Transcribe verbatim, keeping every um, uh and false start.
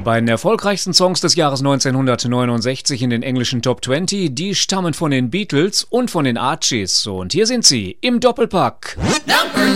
beiden erfolgreichsten Songs des Jahres neunzehnhundertneunundsechzig in den englischen Top zwanzig, die stammen von den Beatles und von den Archies. Und hier sind sie im Doppelpack. Number